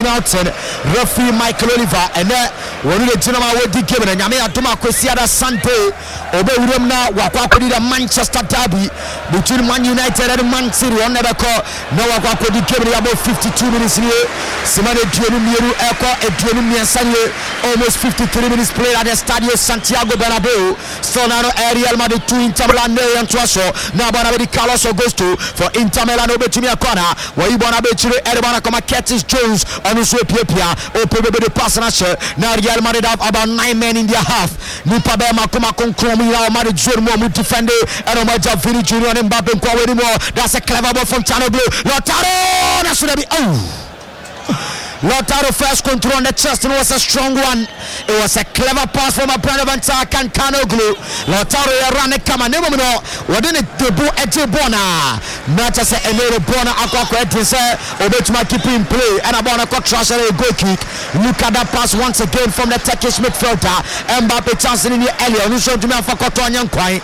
Alton, referee Michael Oliver, and one of the gentlemen will be given. And Yamea Duma Kwesiada Sunday, Obe Williamna, Wakwapodi, the Manchester Derby between Man United and Man City. On never call. No Wakwapodi given about 52 minutes here. Simone Dionumiru Eko, Edionumia Sanye, almost 53 minutes played at the Stadio Santiago Bernabeu. Still now Real Madrid 2 Inter Milan and Tuaso. Now Bonabedi Carlos Augusto for Inter Milan over to corner. Where you Bonabedi Edabana Koma Curtis Jones on the sweep Pia, open the pass and now Real Madrid have about 9 men in their half. Nipabe Makuma Konkromi, now Madrid Jurmo, defender, and Omaja Vini Junior and Mbappe Kwa anymore. That's a clever ball from Chanoglu. Lautaro, that should be Lautaro first control on the chest and it was a strong one. It was a clever pass from a brand of attack and Chanoglu. Lautaro ran a kama nemo no. Wadin it debut Eje Bona. Not just a little Bona Aqua say Obetuma keep in play and a Bona got trash and a goal kick. Look at that pass once again from the Turkish midfielder. Mbappe chancing in the earlier. Who showed me for Kotoan Kwai.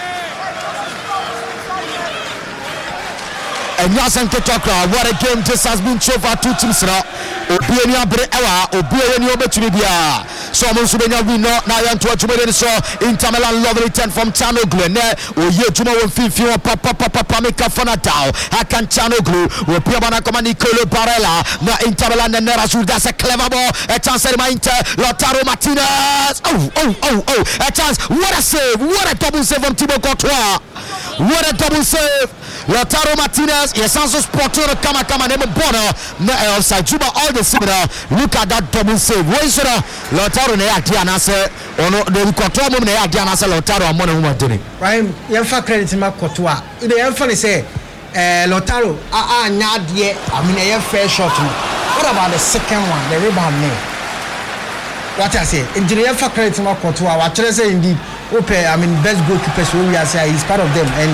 And Yasan Ketokra, what a game this has been so far. Two teams now. Obiania Brewa, Obiania Betulibia. So Musubenia we know now and to so Inter Milan lovely 10 from Chanoglu. O Yetuma will feel Papa Mika Fanatao. Hakan Chanoglu, Opiabana Command Nicolo Barella. Now Inter Milan and Nerasu. That's a clever ball. A chance at Inter Lautaro Martinez. Oh, a chance. What a save. What a double save from Thibaut Courtois. What a double save. Lautaro Martinez, yes, also Sportoro Kama name Bono, offside Juba all the similar. Look at that double save. Where is Lautaro Diana say, or no, the Courtois Diana say Lautaro and Mono Martini. Ryan, you have credit in my Courtois. The emphasis say, Lautaro, not yet. I mean, I have fair shot. What about the second one, the rebound name? What I say, engineer for credit in my Courtois. What I say indeed, I mean, best goalkeepers we are saying he's part of them and.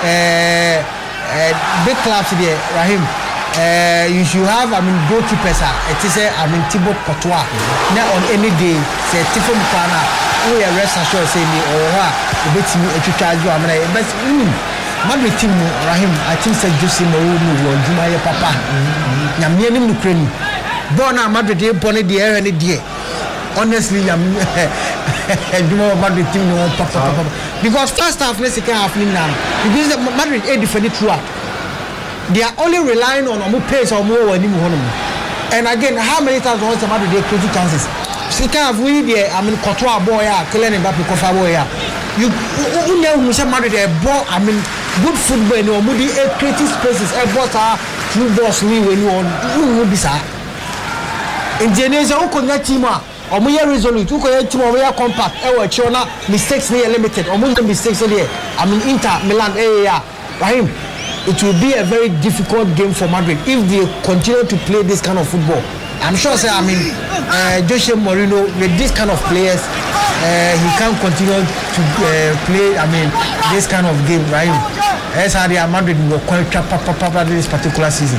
Big clubs there, Rahim. You should have, goalkeepers. It is Thibaut Courtois. Now on any day, say Tifo Mukana, we are rest assured saying the bit me to charge you. But Madrid team, Rahim, I think say Jose Mourinho or Jumaya Papa. Yamianim Ukraine. Born a Madrid, born the air and the day. Honestly, Madrid team because first half, second half now. Because Madrid are defending throughout. They are only relying on more pace or more when you and again, how many times once Madrid they create chances? Second half we there, Courtois boy, Kylian Mbappe Kofa boy. You know Madrid ball, good football and you moody creative spaces, balls are through balls when you on this. In Genesis, who could team Omuya resolute, who can team Omuya compact, China mistakes near limited, Omuya mistakes there. Inter Milan area. Rahim, it will be a very difficult game for Madrid if they continue to play this kind of football. I'm sure, Jose Mourinho with this kind of players, he can't continue to play. This kind of game, Rahim. As Real Madrid will quite this particular season.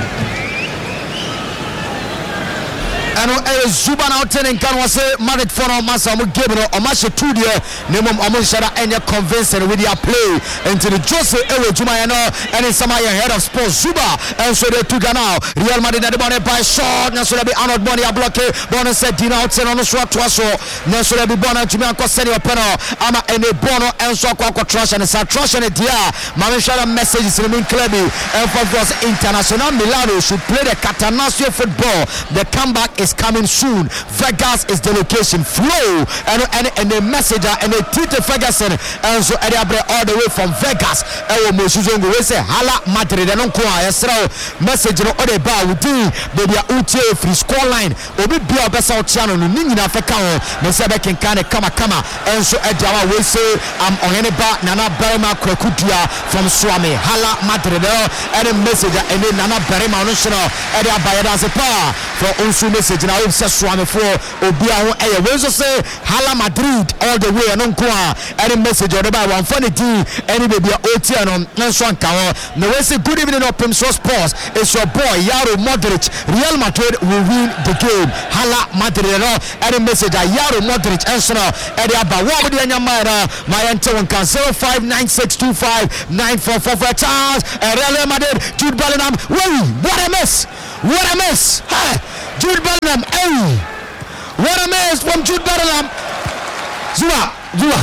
And Zuba now telling can was Madrid for our master Gabriel or Masha 2 year name Amoshara and convincing with their play into the Jose Ewe Jumayano and in Samaya head of sports Zuba and so they took now Real Madrid at the bonnet by short now so they be honored money a block bonus said Dina out on the swap to us so now so they be born to me and Cosenio Peno ama and a bono and so trash and it's a trash and a dear Mamishara messages remain clearly and for us International Milano should play the Catanasio football. The comeback is coming soon. Vegas is the location. Flow and the messenger and the Tite Ferguson and so all the way from Vegas. We say Hala Madrid and Uncle message no other bar with baby UTA free score line. Obi Bia Bessa channel Nini na Feka Mesebe can kama and so Edawa we say I'm on any bar Nana Berima Krokudia from Swami Hala Madrid and a messenger and then Nana Berima National Edia Bayada as a power for Unsu message now it's just Swami for Obia we also say Hala Madrid all the way and Unqua any message or the by one funny D any baby OT and Nanson Kao no we say good evening up in Sports. It's your boy Yaro Modric. Real Madrid will win the game. Hala Madrid any message Yaro Modric answer Eddie Abba what would you my enter one can 0596259444 for a chance Real Madrid Jude Bellingham what a miss hey Jude Bellingham. Hey, what a miss from Jude Bellingham. Zuma.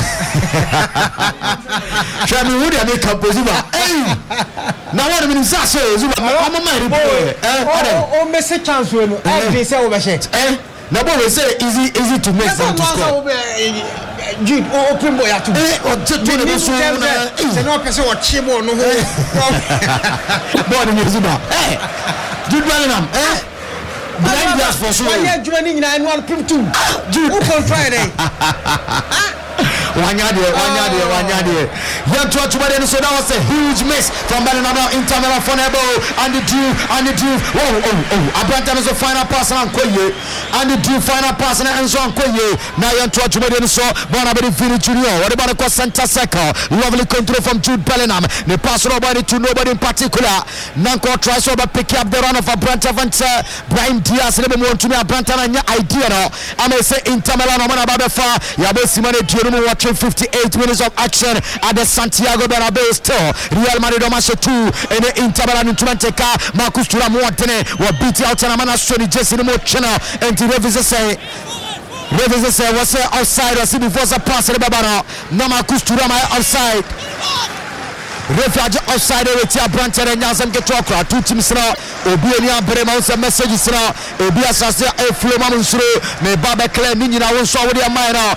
Show me who they make up Zuma. Hey, now what I mean is that Zuma. I'm a man. Oh, message chance when they say over shit. Now boy say easy to make them to score. Jude, open boy at 2. Or just do the so no person or chibo no. Boy Zuma. Hey, Jude Bellingham. Blind glass for sure. Why are joining 9-1 pimp 2? Jude, open Friday. Wanyade. Young to Chubade, so that was a huge miss from Bellingham. Inter Milan for Nebo and the Diouf. Oh. Abranta is a final pass on Koye. And the Diouf final pass on Koye. Now young to Chubade, so Bonabedi Vini Junior. What about the center circle? Lovely control from Jude Bellingham. The pass nobody to nobody in particular. Nanko tries to pick up the run of Abranta Vance. Brahim Diaz, never more to me. Abranta and your idea. I may say Inter Milan, I'm about the far. Yabo Simone Dionu watching 58 minutes of action at the Santiago Bernabeu. Still Real Madrid on match 2 in the Inter Milan Intumenteka. Marcus Thuram Watene will beat out and Amana Sony Jesse no more channel and to Revise say was outside or see before the pass the Babano. No Marcus Thuram outside. Refuge outside with your branch and Yazam get talk. 2 teams now. Obiania Bremo's messages now. Obias as a flow moments through. May Baba Clay Nina won't show with your mind now.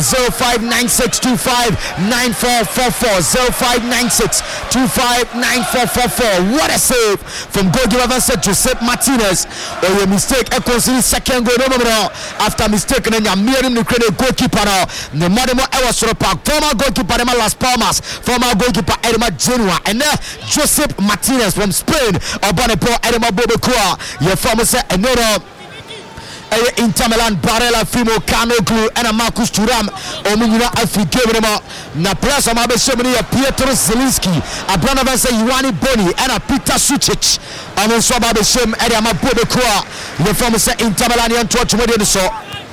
0596259444. 0596259444. What a save from goalkeeper Vincent Joseph Martinez. Oh, your mistake. I consider second goal now. After mistake, and you're meeting the credit goalkeeper now. The Mademo Ewa Park. Former goalkeeper Las Palmas. Former goalkeeper Edema Genoa. And Joseph Martinez from Spain. Obanepo Edema Bobekua. Your former say another. Inter Milan Barella Fimo Kano Glue and a Marcus Thuram Omina Alfi gave na plus of Mabeshemini Pietro Zelinski a brother say Ioane Boni and a Peter Sucic and also Mabeshem Edema Bobekua. Your former say Inter Milan and Torch Modern so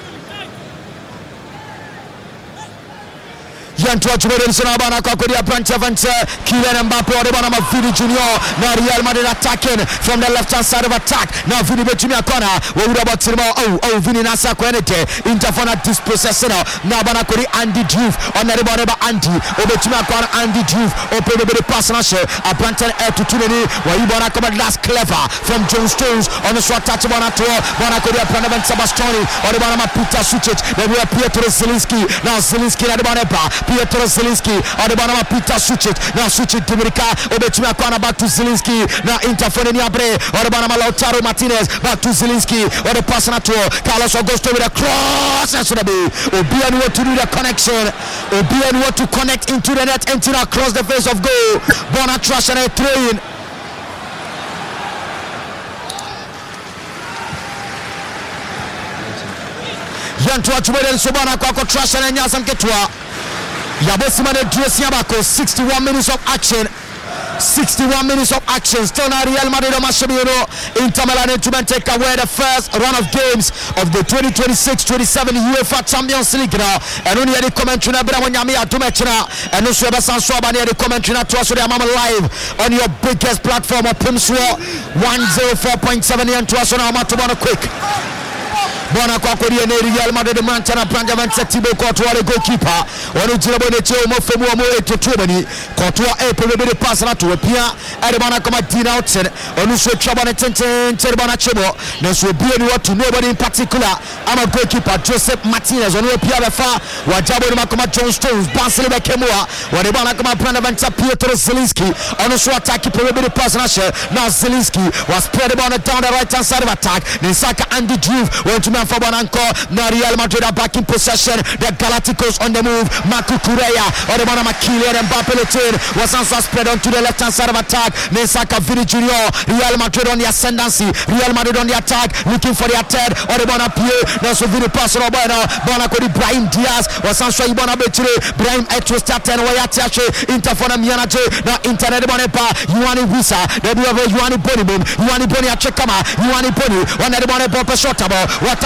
Yantua Chubeden Sonabana Kokodia Branch Avance, Kylian Mbappe, Odebana Vini Junior, now Real Madrid attacking from the left hand side of attack. Now Vini Junior corner, where we about Cinema, Vini Nasa Quenete, Interfona dispossessor, now Banakori Andy Diouf, on the Rebaba Andy, Obetima corner Andy Diouf, open the pass and a Branton air to Tunini, where you wanna come at last clever from John Stones on the short touch of Banakodia Pranavan Sabastoni, Odebana Peter Sucic, then we are Pietro Zelinski, now Zelinski at the Banapa. Pietro Zelinski, Adebana Peter Sucic, now Sucic Dominica, Obetima Kwana back to Zelinski, now Interfone Niabre, Adebana Lautaro Martinez, back to Zelinski, or the pass to Carlos Augusto with a cross, and Obian what to do the connection, Obian what to connect into the net, empty across the face of goal, Bona trash and a throw-in. Yantua Chubeden Sobana Kwako trash and Nyasam Ketua. Yabosimane Dresiabako, 61 minutes of action. 61 minutes of action. Still now Real Madrid Mascherano Inter Milan to take away the first run of games of the 2026-27 UEFA Champions League now. And only the commentary na bra wonyame atomechina and no so be sanso abane the commentary na to so dey am live on your biggest platform of Pimswo 104.7 and to so na amatoba quick. Bona kwa kodi ene Real Madrid Manchana Pranjavan Thibaut Courtois le goalkeeper onu jira bone che mo femu mo etotobani Courtois pebebe pass na to pia e bona kama Dina Hudson onu so twabane tenten bona chebo na so bia ni what to nobody in particular. I'm a goalkeeper Joseph Martinez onu pia be fa wajabo ni kama John Stones Bansele be kemua wale bona kama Pranjavan Pietro Zelinski onu so attack pebebe pass na she now Zelinski was spread about down the right hand side of attack. Nisaka Andy Diouf went to for Bonanko. Now Real Madrid are back in possession. The Galacticos on the move. Marco Correa or the Bonama Kylian Mbappe was also spread onto the left hand side of attack. Nesaka Vini Junior. Real Madrid on the ascendancy. Real Madrid on the attack, looking for their third or the Bonapie. Now so Vini pass on Bonako Brahim Diaz was also Ibona Betri. Brahim Etro started Wayatache Interfona Mianache. Now Internet Bonepa Ioane Wissa. Then we have Ioane Boni Ioane Boni Achekama Ioane Boni. One at the Bonepa Shotabo. What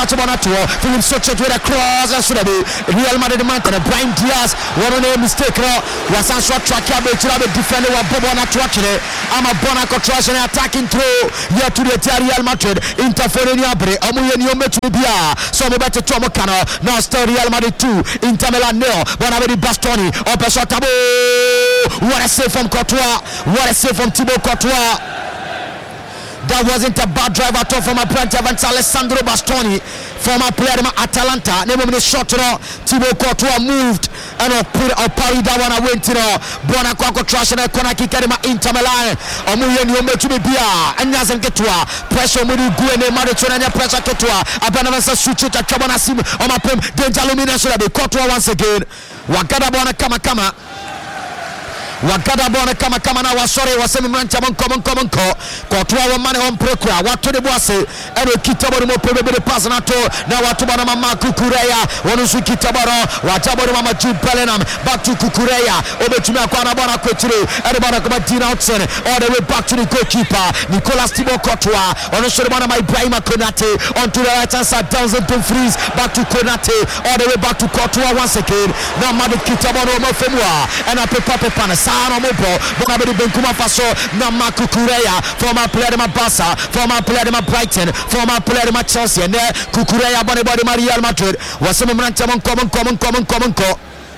touch on to Philip Sochet with a cross and Real Madrid man and Brahim Diaz one on a mistake was a short track defender Bobo Natuachine I'm a bona contraction attacking through here to the Real Madrid interfering Abre Amuyenio Metubia so better Tomokano now still Real Madrid 2 Inter Milan 0 Bonavedi Bastoni Opesotabo what a save from Courtois what a save from Thibaut Courtois. That wasn't a bad drive at all from a player Alessandro Bastoni, former player of Atalanta. Name of the shot, Thibaut Courtois moved and put a parry that one away to Bona Kwako Trash and Konaki Karima Inter Milan. Omuyen Yome to be Bia and Nazan Ketua. Pressure Mudi Guene Marichona pressure Ketua. Abanavasa Suchita Kabanasim on my pim. Danger Lumination of the Courtois once again. Wakada Bona Kama. Wakada bona kama na wasore wasemi mrancha monko Courtois wa mane on procura watu de boase ero kitaboro mo pebebe pass na to na watu bana mama Kukureya wonusu kitaboro wataboro mama Jude Bellingham back to Kukureya obetumi akwana bona kwetire ero bana kama Dean Hudson all the way back to the goalkeeper Nicolas Thibaut Courtois wonusu bana my Ibrahima Konate onto the right hand side Townsend Dumfries back to Konate all the way back to Courtois once again now Madrid kitaboro mo femwa and a pepa na Sano Mobo, Bonabedi Benkuma Faso, Nama Kukureya, former player of Barca, former player of Brighton, former player of Chelsea, and there Kukureya, Bonabedi Real Madrid, was some common.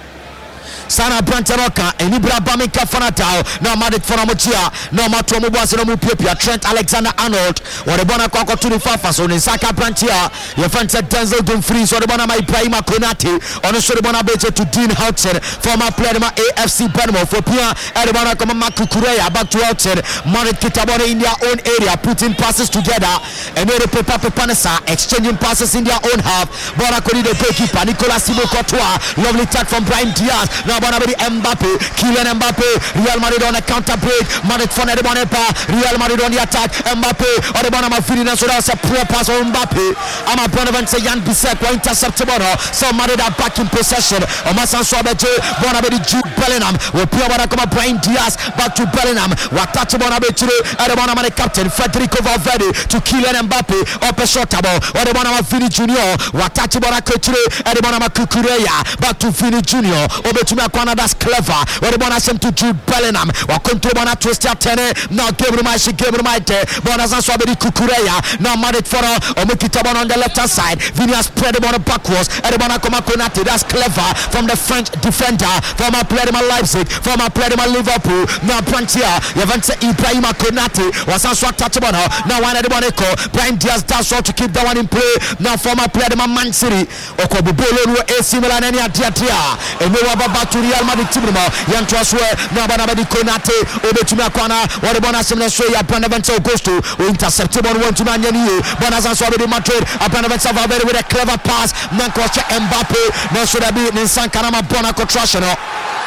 Sana Brantaroka and Ibra Bamika Fanatao now Madrid Fonamotia no Matomo was no Mupia Trent Alexander-Arnold or the Bona Coco to the Fafas on Saka Brantia your friend said Denzel Dumfries or the Bona my Ibrahima Konate on the Soribona Beto to Dean Hudson former player of AFC Bournemouth for Pia and the Bona Kama Kukureya back to Hudson Madrid Kitabona in their own area putting passes together and made a Pepa Panasa exchanging passes in their own half Bona Kodi the goalkeeper Nicolas Thibaut Courtois lovely touch from Brahim Diaz now Bonabedi Mbappe, Kylian Mbappe, Real Madrid on a counter break, Madrid for Nedemonepa, Real Madrid on the attack, Mbappe, or the Bonama Fidina, so that's a poor pass on Mbappe. I'm a Bonavan say Jan Bissek, or interceptable, so Madrid are back in possession. Omasan Sobeje, Bonabedi Jude Bellingham, will play Bonacoma Brahim Diaz, back to Bellingham, Watachi Bonabedi, and the Bonamani captain, Federico Valverde, to Kylian Mbappe, up a shot table, or the Bonama Vini Junior, Watachi Bonacotre, and the Bonama Kukureya, back to Vini Junior, over to Kwana, that's clever. What the Bona sent to Jude Bellingham. Wa control Bona twist ya tene. Now give him my Bona Sanswabedi Kukureya. Now Madrid for Omikita Bona on the left hand side. Vinia spread the Bona backwards. And the Bona Koma Konate. That's clever from the French defender. Former player in Leipzig. Former player in Liverpool. Now Brantia. Yavante Ibrahima Konate. Was Sanswa touch Bona. Now one at the Boneko. Brahim Diaz does all to keep that one in play. Now former player in Man City. Okobubolo AC Milan and Diatia. And we were back to Real Madrid team Yantraswe now Bonabedi Konate Obetumi Akwana what the Bonasem so ya Bonaventure goes to intercepted on one to Nanyani Bonazan Swabedi Madrid Bonaventure Valverde with a clever pass Nankocha Mbappe now should have been Ninsan Kanama Bonaco Trashano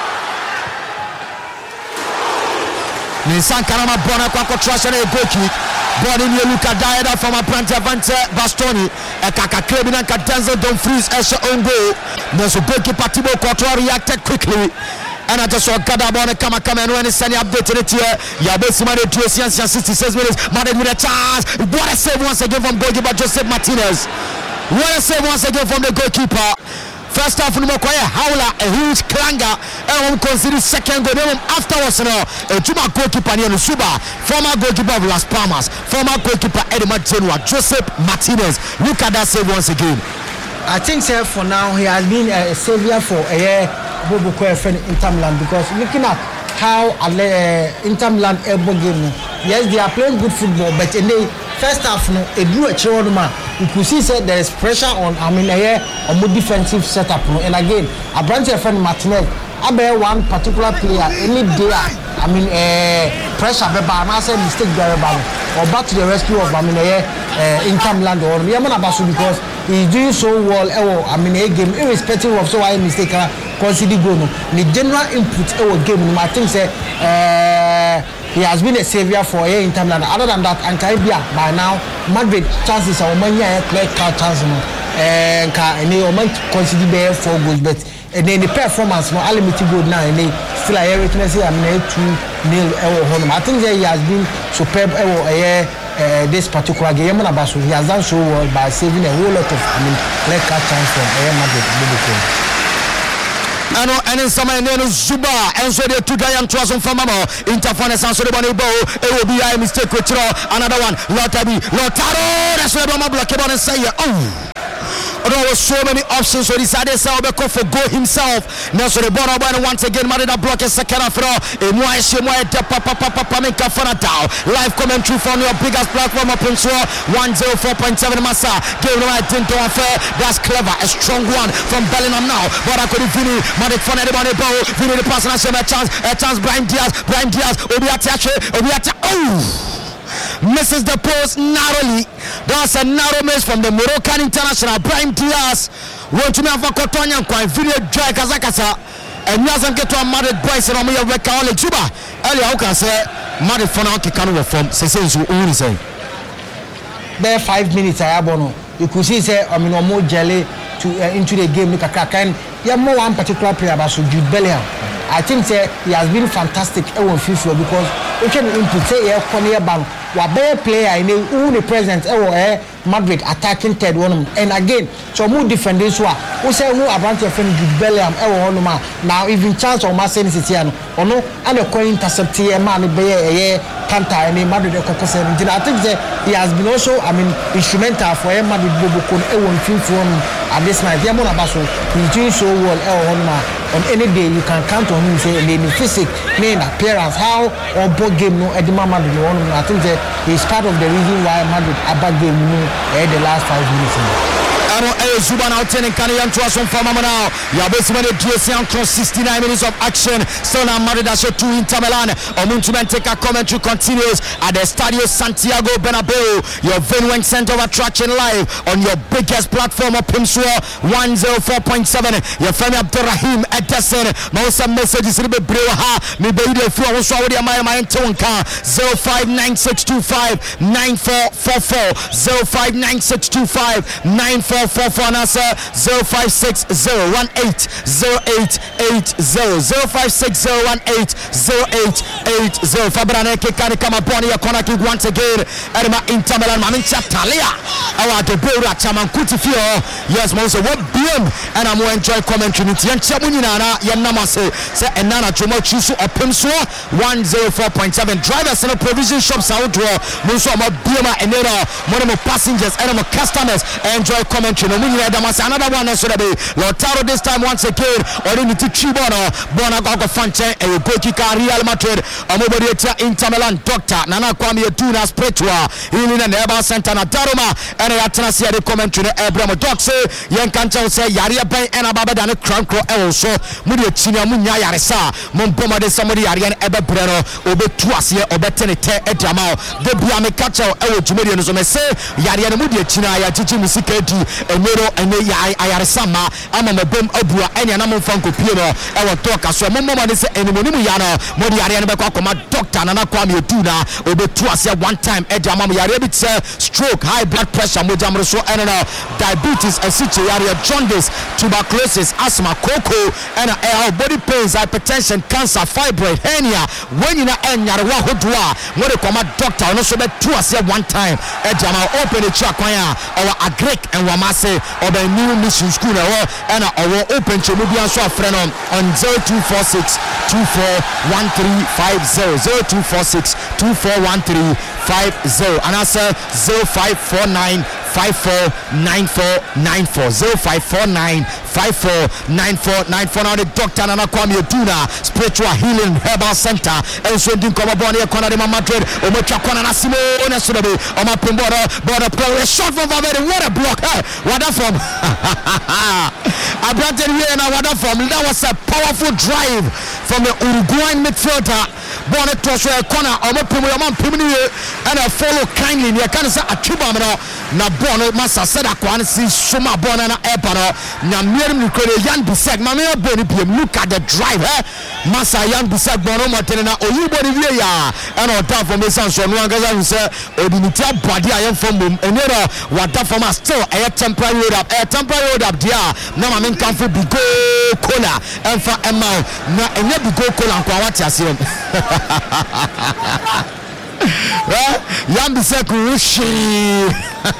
Ninsan Kanama Bonaco Trashano goal kick Ball in Luka Dieda from a Avante Bastoni a Kaka Krebin and Denzel Dumfries as your own goal. There's a goalkeeper Thibaut Courtois reacted quickly. And I just saw Gadabona come and when it's any update in it here. Yabesi Madrid to 66 minutes. Madrid with a chance. What a save once again from goalkeeper Joseph Martinez. What a save once again from the goalkeeper. First half, Numokoya Howler, a huge clanger, and consider second goal. Afterwards, a Juma goalkeeper near Suba, former goalkeeper of Las Palmas, former goalkeeper Edmund Genoa, Joseph Martinez. Look at that save once again. I think, sir, for now, he has been a savior for a year, Bobo friend Inter Milan, because looking at how Inter Milan elbow game, yes, they are playing good football, but in the first half, it drew a children. You could see that there is pressure on, a more defensive setup. And again, a branch of friend Martinez, I bear one particular player, any day, pressure, I said mistake there, or back to the rescue of Inter Milan or Yaman Abasu because he's doing so well, a game, irrespective of so I mistake, consider goal. The general input game, I think, he has been a savior for Inter Milan. Other than that, and Caribbean by now, Madrid chances are many clear cut chances. And they might consider 4 goals, but then the performance no limited goal now, and they feel like everything I say 2-0 home. I think that he has been superb this particular game. He has done so well by saving a whole lot of red card chance from Madrid. And in some Zuba and so the 2 giant was on from Mamo interference and so the money bow. It will be a mistake with another one. Lotaro, that's what I'm blocking on and say, oh. There were so many options, so he decided to go for goal himself. Now, so the ball once again, Marina block a second after all. Live commentary from your biggest platform of Prince 104.7 Massa. Game right into affair. That's clever, a strong one from Bellingham now. But I could have Vini, Matic for anybody, Vini the pass and a chance, Brian Diaz, Obiata, oh! Misses the post narrowly. That's a narrow miss from the Moroccan international Brahim Diaz. Want to have a Kotonya and video dry Kazakasa. And Yazan get to a Madrid boys and Amia Weka Juba. Earlier, I can say Madrid for now can from Sessions who only say. There 5 minutes, I have you could see, say, more jelly to into the game. Look at and you have more one particular player about Jude Bellingham. I think he has been fantastic on FIFA because we can input say a corner band. What better player in the present Madrid attacking third one and again so more defenders who say who about your friend Bellingham now even chance of Marcelo Citiano or no and a coin intercept here man be counter and Madrid I think he has been also instrumental for Madrid Bobo at this night he's doing so well on any day you can count on him say in physics main appearance how or both game no Edema Madrid I think he's part of the reason why Madrid about game the last 5 minutes. Zuba now turning Canadian to us from now. Yabesman DSC 69 minutes of action. Still now Madrid as 2 Inter Milan. Take a commentary continues at the Stadio Santiago Bernabeu. Your venue center of attraction live on your biggest platform of Pimswa 104.7. Your friend Abdurrahim Edison. Mausa messages in the Brewaha. Me baby if you also already my tonka 059625 9444 059625 9444 answer 0560180880 0560180880 Fabrane Kekani kama boni ya kona kick once again Edema Inter Milan Mamincha Talia our the Beura Chamankuti Fio yes Mose what BM and I'm enjoy commentary Yancha Muninana Yanamase say Enana Jomo Chusu Opimso 104.7 drivers in a provision shops outdoor Muso ama BM and more passengers and more customers enjoy commentary another one also be Lautaro this time once again or in the Chibono Bona Gogo Fanche and Gokica Real Madrid Amobodia Inter Milan Doctor Nana Kwame Duna Spretua in an Eba Santana Daruma and Atanasia the commentary Abraham Doxe Yankancha say Yaria Bay and Abadan Cranco also Mudia China Munya Yaresa Momboma de somebody Arian Eba Breno Obe Tuasia Obetenete Edamao the Biame Kacho Ewo Jumedian so me say Yaria Mudia China Yachi Musiketi Emero and Ayarsama ama mebom abua enya na momfanko pieno e wo talk so momoma de se enimonimu ya no modi yare ne be kwa koma doctor na Kwame Oduna obetu ase one time e de amam yare bi tse stroke high blood pressure mojamro so enena diabetes asiche yare jaundice tuberculosis asthma coco and body pains hypertension cancer fibroid hernia when you na enyare wa hodua modi koma doctor no so betu ase one time e de amam open the check kwan ya our agrek and wamase or the new mission school and our open to Mubian so friend on 0246 241350 0246 241350 and answer 0549 549494 0549 549494 now the doctor Nana Kwame Oduna spiritual healing herbal center and so din come born here corner de Madrid o mo twa corner na simo na so be o ma pin border play shot from Valverde what a block what that from Abrante here now what that from that was a powerful drive from the Uruguayan midfielder born to so a corner o mo pin o ma pin ni and a follow kindly you can say atuba na born masa said akwan si soma born na epano na Yan Bisek, Mamma Bonnie, look at the drive, Massa Yan Bisek, Bonomatena, or you body ya, and all down from the sun, so no one goes and or the Nita body I am from them, and what that from us still a temporary up, dear. Now I'm in comfort, be go cola, and for Emma, and let me go cola and Quawatia. Yam Biseku she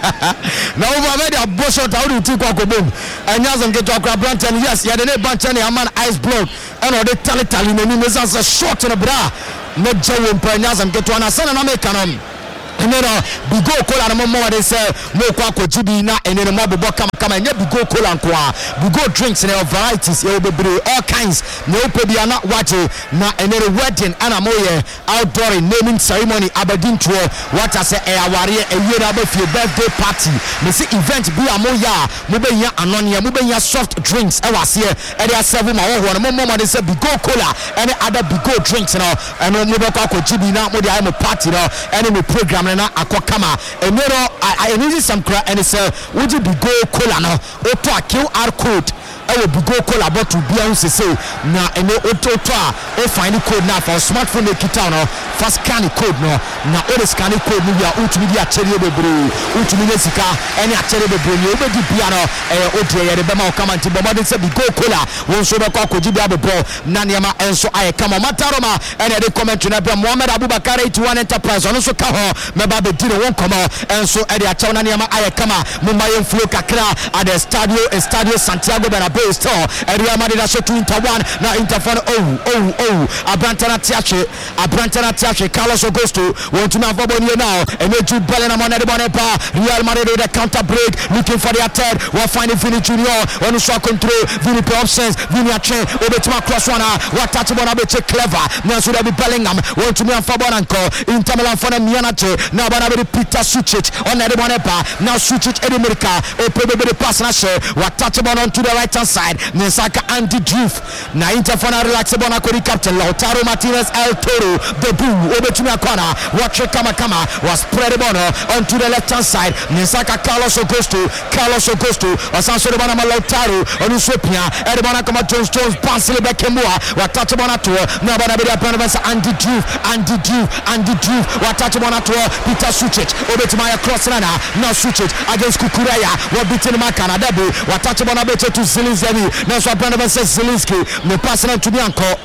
now over there boss out how do you take a boom and Yazan get to a branch and yes yeah the bunch and a man ice block and all the tally means as a short in a bra no Joe and Yazan get to an asana American Nero bigo kola na mama de say mo kwa kojibi na enene mo bebo kama enye bigo kola nkwa bigo drinks na varieties e obebre all kinds na opebia na waje na enene wedding ana moye outdoor naming ceremony abadin tour what I say e aware e yera ba fie birthday party me say event bi amoya mo be ya anonia mo be ya soft drinks e wase e dey serve ma wo no mama de say bigo kola any other bigo drinks no eno mo be kwa kojibi na mo dey am party no any me program na akokama enero I need some cry and say would you be go cola no auto QR code I will be go cola but to be on say na eno auto o find the code now for smartphone kita no first scan the code no na o scan the code media ulti media chere bebre ulti media sika any chere bebre ni obedi bia no o de ye be ma o kama nti bomo de say be go cola won so be kwa koji bia bebo na niam enso aye kama mataroma ene de comment na be Mohammed Abubakar 81 Enterprise ono so ka ho meba be di won komo enso e de achaw na niam aye kama mumaye flow kakra at the Estadio Santiago Bernabeu store Real Madrid so 2-1 na Interfon Abrantana Tiache Carlos Augusto want to have Boboni now and Jude Bellingham on the Bonepa Real Madrid with a counter break looking for the attack will find Vini Junior on the shot control Vini options Vini Ache Obetuma cross one what touch on a bit clever now should be Bellingham want to me on Fabananko Inter Milan for the Mianache now Banabe Peter Sucic on the Bonepa now Sucic Edimerica a probably pass na share what touch on to the right hand side Nesaka Andy Diouf na Interfon relax bona kodi captain Lautaro Martinez El Toro the Boo Obetuma corner watch kama was spread the ball onto the left hand side Nesaka Carlos Augusto Asanso de bona Lautaro onu swepia e bona kama Jones Bansile Bekemboa what touch bona to na bona be the Andy Diouf what touch bona to Peter Sucic Obetuma cross na now Sucic against Kukureya what beating Makana Debu what touch bona be to Zelinski now so Brandon says Zelinski me pass na to Bianco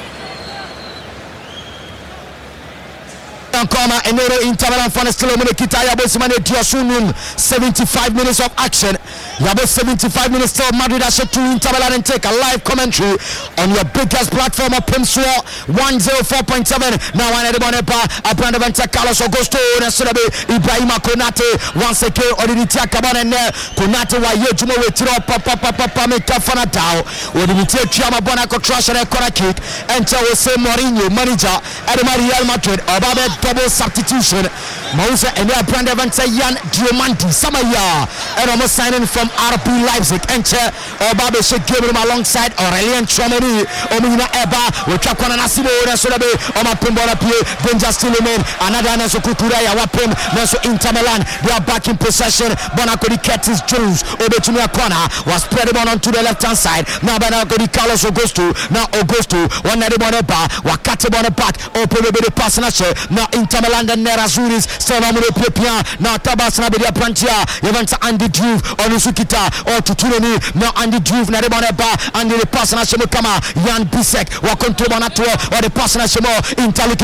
Koma Enero Inter Milan for still on the Kita Yabo Simane Diosunum 75 minutes of action. Yabo 75 minutes still Madrid has to Inter Milan and take a live commentary on your biggest platform of Pimswa 104.7. Now I a brand of Carlos Augusto Nasurabe Ibrahima Konate once again or the Tiakaban and Konate wa Yejumo Wetiro Papa Meka Fanatao or the Tiama Bonaco trash and a corner kick and tell us Mourinho manager at Real Madrid Obabe double substitution. Moussa and their brand event Yan Diamanti Samaya and almost signing from RB Leipzig. Enter Obabe Shekibim alongside Aurelien Tchouameni Omina Eba Wakakwana Nasibo Nasobe Oma Pimbona Pie Benja Stilimen another Naso Kukureya Wapim Naso Inter Milan. They are back in possession. Bonacodi Curtis Jones Obetumia corner was spread on to the left hand side. Now Bonacodi Carlos Augusto. Now Augusto one Boneba Wakate Bonapak open the pass now Inter Milan and Nerazzurris still on the Pepia now Tabasna Bedia Prantia events Andy Diouf on Usukita or Tutureni now Andy Diouf Nareboneba and the pass Kama Yan Bisek wa control Bonato or the pass Inter